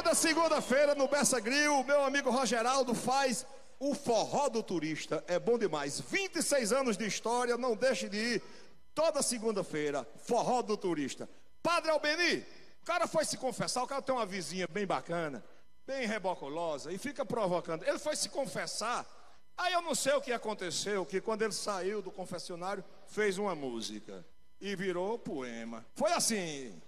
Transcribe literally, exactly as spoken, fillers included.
Toda segunda-feira no Bessa Grill, meu amigo Rogeraldo faz o Forró do Turista. É bom demais. vinte e seis anos de história, não deixe de ir. Toda segunda-feira, Forró do Turista. Padre Albeni, o cara foi se confessar, o cara tem uma vizinha bem bacana, bem rebocolosa, e fica provocando. Ele foi se confessar, aí eu não sei o que aconteceu, que quando ele saiu do confessionário, fez uma música e virou poema. Foi assim...